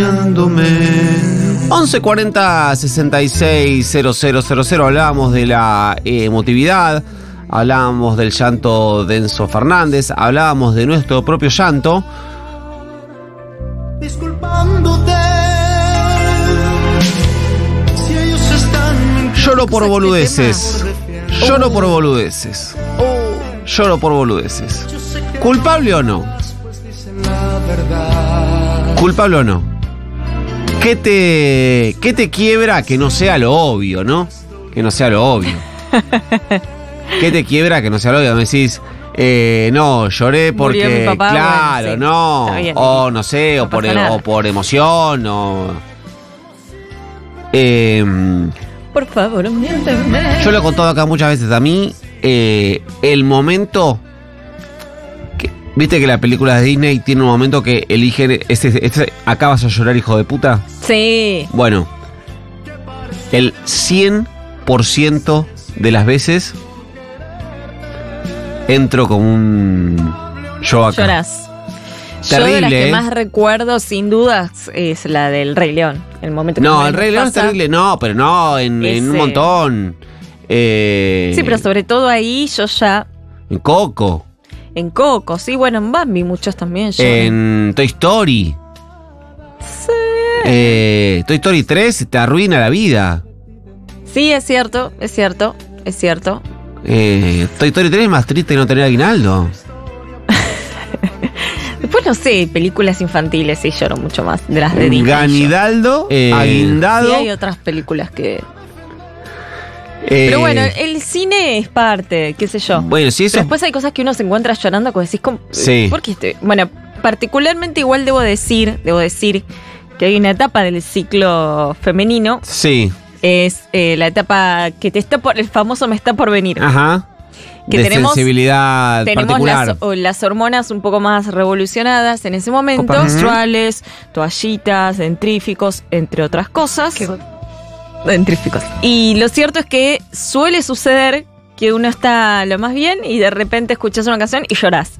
queriéndome. 1140 66 000. Hablábamos de la emotividad, hablábamos del llanto de Enzo Fernández, hablábamos de nuestro propio llanto. Disculpándote. Si ellos están. Lloro por boludeces. Lloro por boludeces. Lloro por boludeces. ¿Culpable o no? ¿Culpable o no? ¿Qué te quiebra que no sea lo obvio, no? Que no sea lo obvio. ¿Qué te quiebra que no sea lo obvio? Me decís, no, lloré porque, murió mi papá, claro, bueno, sí. no. Está bien. O no sé, No o pasa nada. por emoción, o... Por favor, miénteme. Yo lo he contado acá muchas veces. A mí, el momento... ¿Viste que la película de Disney tiene un momento que eligen... acá vas a llorar, hijo de puta? Sí. Bueno, el 100% de las veces entro como un... Yo acá. Llorás. Terrible, Yo de las que ¿eh? más recuerdo, sin dudas, es la del Rey León. El momento que No, muere el Rey León es Mufasa. terrible. No, pero no, en un Ese. montón. Sí, pero sobre todo ahí yo ya... En Coco. En Coco, sí, bueno, en Bambi muchos también lloran. En Toy Story. Sí. Toy Story 3 te arruina la vida. Sí, es cierto, es cierto, es cierto. Toy Story 3 es más triste que no tener aguinaldo. Después no sé, películas infantiles sí lloro mucho más de las de Disney. Ganidaldo, aguindado. Sí, hay otras películas que... Pero bueno, el cine es parte, qué sé yo. Bueno, sí, eso. Pero después hay cosas que uno se encuentra llorando que decís, Sí. ¿por qué Bueno, particularmente igual debo decir que hay una etapa del ciclo femenino, Sí. es la etapa que el famoso me está por venir. Ajá. Que de tenemos sensibilidad particular. las hormonas un poco más revolucionadas en ese momento, Copa. menstruales, toallitas, dentríficos, entre otras cosas. Dentríficos. Y lo cierto es que suele suceder que uno está lo más bien y de repente escuchas una canción y llorás.